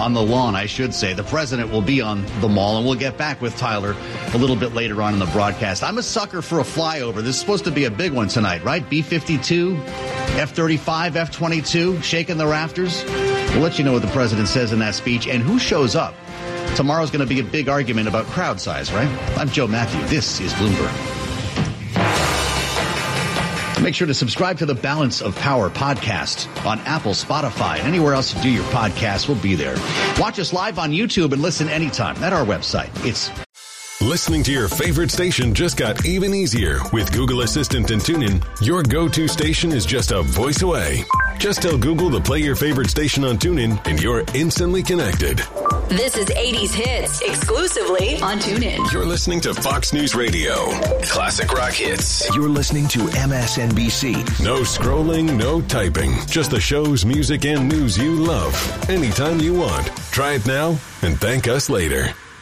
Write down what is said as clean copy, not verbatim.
on the lawn, I should say. The president will be on the mall, and we'll get back with Tyler a little bit later on in the broadcast. I'm a sucker for a flyover. This is supposed to be a big one tonight, right? B-52, F-35, F-22, shaking the rafters. We'll let you know what the president says in that speech and who shows up. Tomorrow's going to be a big argument about crowd size, right? I'm Joe Matthew. This is Bloomberg. Make sure to subscribe to the Balance of Power podcast on Apple, Spotify, and anywhere else you do your podcasts. We'll be there. Watch us live on YouTube and listen anytime at our website. It's listening to your favorite station just got even easier with Google Assistant and TuneIn. Your go-to station is just a voice away. Just tell Google to play your favorite station on TuneIn, and you're instantly connected. This is 80s Hits, exclusively on TuneIn. You're listening to Fox News Radio. Classic rock hits. You're listening to MSNBC. No scrolling, no typing. Just the shows, music, and news you love. Anytime you want. Try it now and thank us later.